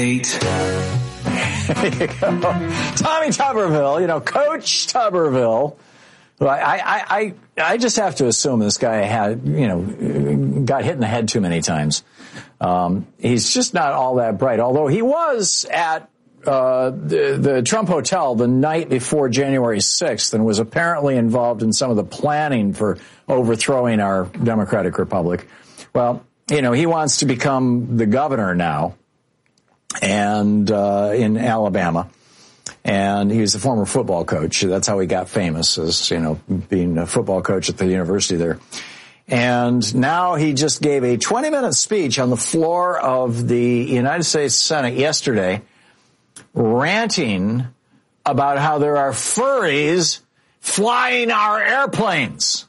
There you go. Tommy Tuberville, Coach Tuberville. I just have to assume this guy had, got hit in the head too many times. He's just not all that bright, although he was at the Trump Hotel the night before January 6th and was apparently involved in some of the planning for overthrowing our democratic republic. Well, he wants to become the governor now and in Alabama. And he was a former football coach. That's how he got famous, as, being a football coach at the university there. And now he just gave a 20-minute speech on the floor of the United States Senate yesterday, ranting about how there are furries flying our airplanes.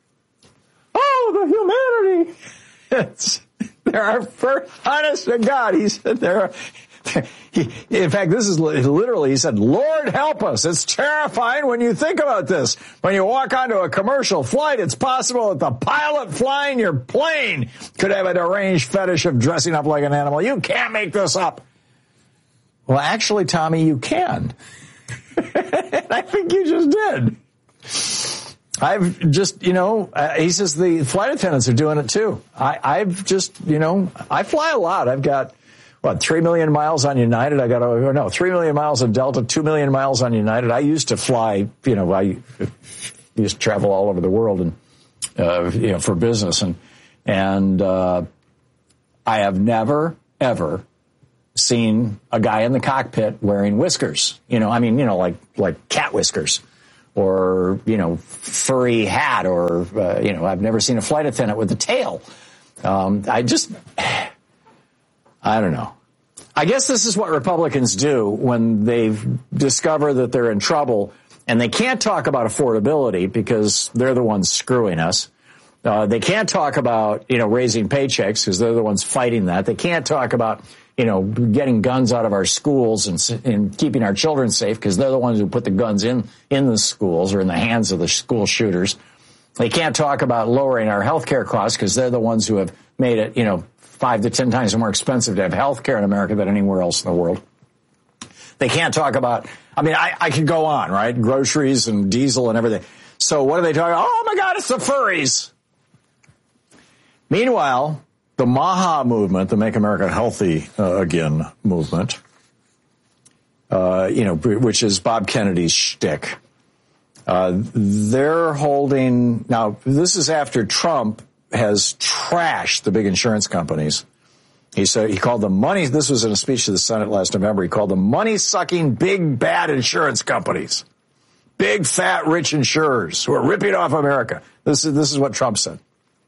Oh, the humanity. There are furries. Honest to God, he said there are. In fact, this is literally, he said, Lord help us. It's terrifying when you think about this. When you walk onto a commercial flight, it's possible that the pilot flying your plane could have a deranged fetish of dressing up like an animal. You can't make this up. Well, actually, Tommy, you can. I think you just did. I've just, he says the flight attendants are doing it too. I've just, I fly a lot. I've got, 3 million miles on United. 3 million miles on Delta, 2 million miles on United. I used to fly, I used to travel all over the world and, for business. And I have never, ever seen a guy in the cockpit wearing whiskers, like cat whiskers or, furry hat or, I've never seen a flight attendant with a tail. I don't know. I guess this is what Republicans do when they discover that they're in trouble and they can't talk about affordability because they're the ones screwing us. They can't talk about, raising paychecks because they're the ones fighting that. They can't talk about, getting guns out of our schools and keeping our children safe because they're the ones who put the guns in the schools or in the hands of the school shooters. They can't talk about lowering our health care costs because they're the ones who have made it, 5 to 10 times more expensive to have health care in America than anywhere else in the world. They can't talk about, I could go on, right? Groceries and diesel and everything. So what are they talking about? Oh my God, it's the furries. Meanwhile, the MAHA movement, the Make America Healthy Again movement, which is Bob Kennedy's shtick, they're holding, now this is after Trump has trashed the big insurance companies. He called them money. This was in a speech to the Senate last November. He called them money-sucking, big, bad insurance companies. Big, fat, rich insurers who are ripping off America. This is what Trump said.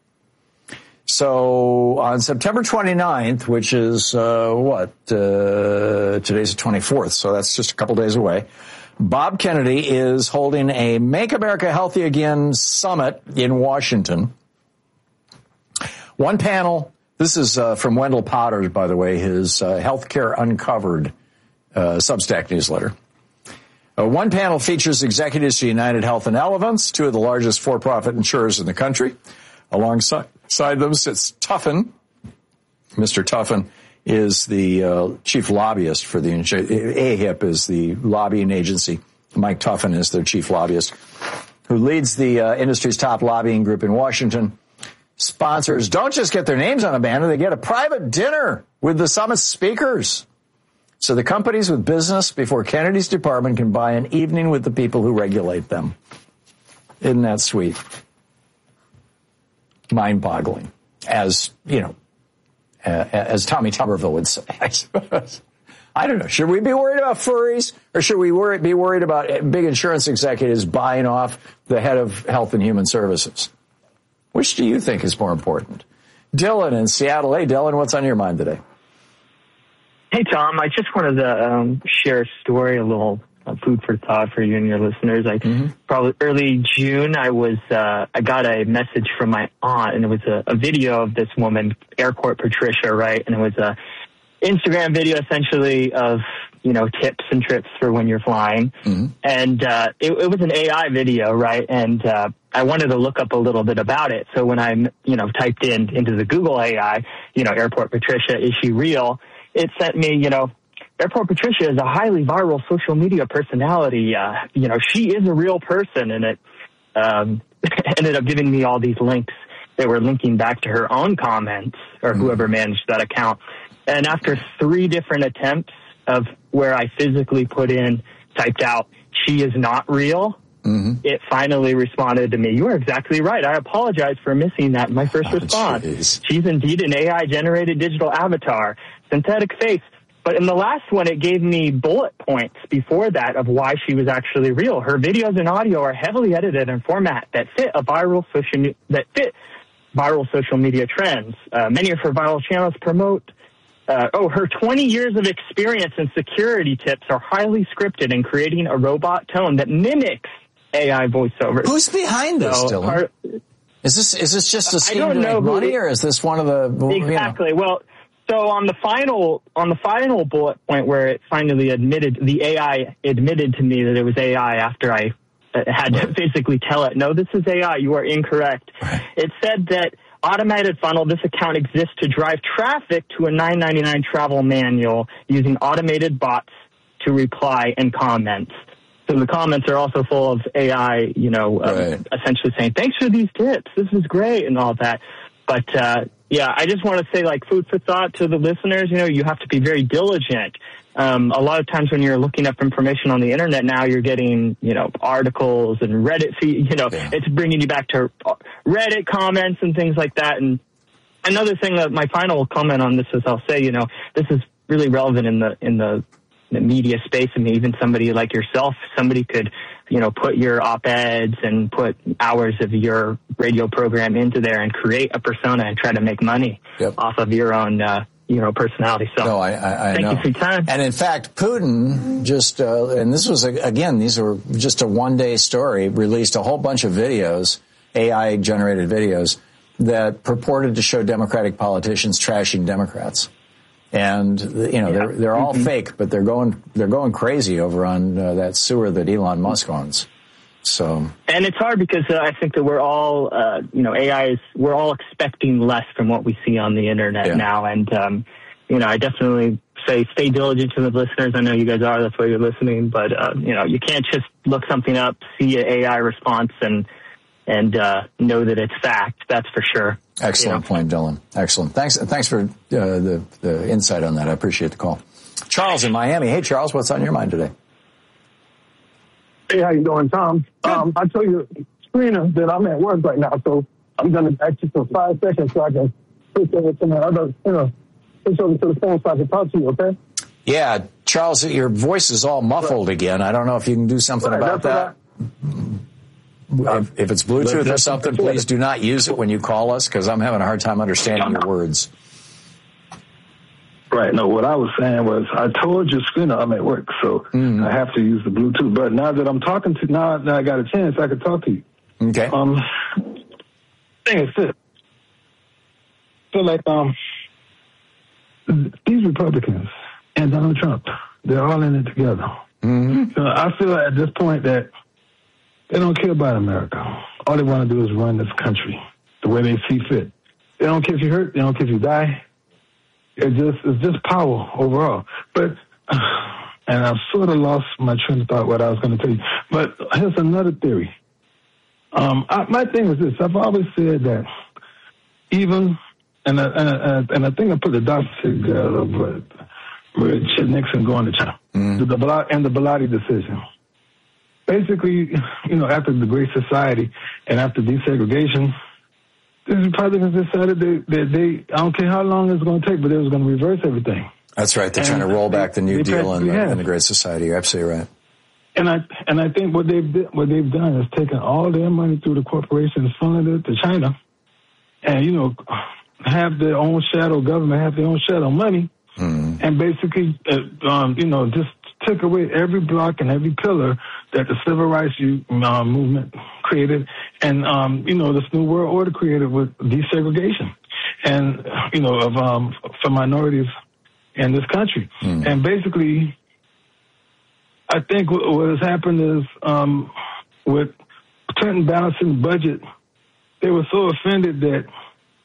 So on September 29th, which is, today's the 24th, so that's just a couple days away, Bob Kennedy is holding a Make America Healthy Again summit in Washington. One panel, this is from Wendell Potter, by the way, his Healthcare Uncovered Substack newsletter. One panel features executives to United Health and Elevance, two of the largest for-profit insurers in the country. Alongside them sits Tuffin. Mr. Tuffin is the chief lobbyist for the AHIP is the lobbying agency. Mike Tuffin is their chief lobbyist, who leads the industry's top lobbying group in Washington. Sponsors don't just get their names on a banner, they get a private dinner with the summit speakers. So the companies with business before Kennedy's department can buy an evening with the people who regulate them. Isn't that sweet? Mind-boggling, as as Tommy Tuberville would say, I suppose. I don't know. Should we be worried about furries, or should we be worried about big insurance executives buying off the head of Health and Human Services? Which do you think is more important? Dylan in Seattle. Hey, Dylan, what's on your mind today? Hey, Tom. I just wanted to share a story, a little food for thought for you and your listeners. Probably early June, I got a message from my aunt, and it was a video of this woman, Airport Patricia, right? And it was a Instagram video essentially of, tips and trips for when you're flying. Mm-hmm. And it was an AI video, right? And I wanted to look up a little bit about it. So when I, typed into the Google AI, Airport Patricia, is she real? It sent me, Airport Patricia is a highly viral social media personality. She is a real person, and it ended up giving me all these links that were linking back to her own comments or whoever managed that account. And after 3 different attempts of where I physically typed out, she is not real, it finally responded to me. You are exactly right. I apologize for missing that in my first response. Geez. She's indeed an AI-generated digital avatar, synthetic face. But in the last one, it gave me bullet points before that of why she was actually real. Her videos and audio are heavily edited in format that fit viral social media trends. Many of her viral channels promote her 20 years of experience in security tips are highly scripted in creating a robot tone that mimics AI voiceovers. Who's behind this, Dylan? Is this just a scheme to make money, or is this one of the... Exactly. Well, so on the final bullet point where it finally the AI admitted to me that it was AI after I had to basically tell it, no, this is AI, you are incorrect. Right. It said that automated funnel, this account exists to drive traffic to a $9.99 travel manual using automated bots to reply and comments. So the comments are also full of AI, essentially saying, thanks for these tips, this is great, and all that. But, I just want to say, food for thought to the listeners, you have to be very diligent. A lot of times when you're looking up information on the internet now, you're getting, articles and Reddit feed, it's bringing you back to Reddit comments and things like that. And another thing that my final comment on this is I'll say, this is really relevant in the media space. I mean, even somebody like yourself, somebody could, put your op-eds and put hours of your radio program into there and create a persona and try to make money off of your own, personality. So no, I thank know. you for your time. And in fact, Putin just, and this was, again, these were just a one-day story, released a whole bunch of videos, AI-generated videos, that purported to show Democratic politicians trashing Democrats. And, they're all fake, but they're going crazy over on that sewer that Elon Musk owns. So. And it's hard because I think that we're all, we're all expecting less from what we see on the internet now. And, I definitely say stay diligent to the listeners. I know you guys are, that's why you're listening, but, you can't just look something up, see an AI response and know that it's fact. That's for sure. Excellent point, Dylan. Excellent. Thanks for the insight on that. I appreciate the call. Charles in Miami. Hey, Charles, what's on your mind today? Hey, how you doing, Tom? I told you, screener, that I'm at work right now, so I'm going to ask you for 5 seconds so I can switch over to my other, switch over to the phone so I can talk to you, okay? Yeah, Charles, your voice is all muffled again. I don't know if you can do something about that. If it's Bluetooth or something, please do not use it when you call us, because I'm having a hard time understanding your words. Right. No, what I was saying was I told your screener I'm at work, so I have to use the Bluetooth. But now that I'm talking to now that I got a chance, I can talk to you. Okay. Thing is this. So like these Republicans and Donald Trump, they're all in it together. Mm-hmm. So I feel at this point that they don't care about America. All they want to do is run this country the way they see fit. They don't care if you hurt. They don't care if you die. It's just power overall. But, and I've sort of lost my train of thought what I was going to tell you. But here's another theory. My thing is this. I've always said that even, and I think I put the dots together with Richard Nixon going to China, the Bilotti decision. Basically, after the Great Society and after desegregation, the Republicans decided that they I don't care how long it's going to take, but they was going to reverse everything. That's right. They're trying to roll back the New Deal and the Great Society. You're absolutely right. And I think what they've done is taken all their money through the corporations, funneling it to China, and have their own shadow government, have their own shadow money, and basically just took away every block and every pillar that the civil rights movement created, and this new world order created with desegregation, and for minorities in this country, and basically, I think what has happened is with Clinton balancing the budget, they were so offended that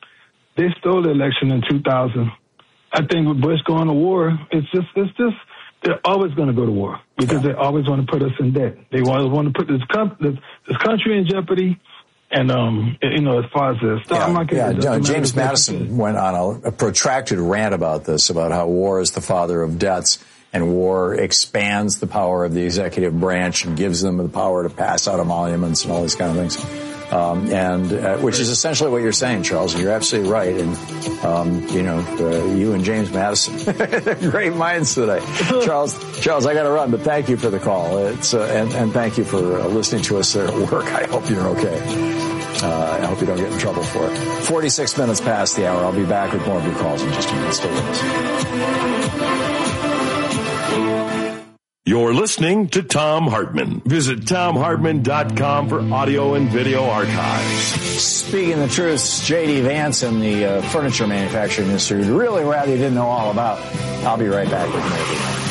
they stole the election in 2000. I think with Bush going to war, it's just they're always going to go to war because they always want to put us in debt. They always want to put this country in jeopardy. And, as far as the stock market. James Madison went on a protracted rant about this, about how war is the father of debts, and war expands the power of the executive branch and gives them the power to pass out emoluments and all these kind of things. Which is essentially what you're saying, Charles, and you're absolutely right. And, you and James Madison, great minds today. Charles, I got to run, but thank you for the call. And thank you for listening to us there at work. I hope you're okay. I hope you don't get in trouble for it. 46 minutes past the hour. I'll be back with more of your calls in just a minute. Stay with us. You're listening to Thom Hartmann. Visit ThomHartmann.com for audio and video archives. Speaking the truth, J.D. Vance and the furniture manufacturing industry would really rather you didn't know all about. I'll be right back with more.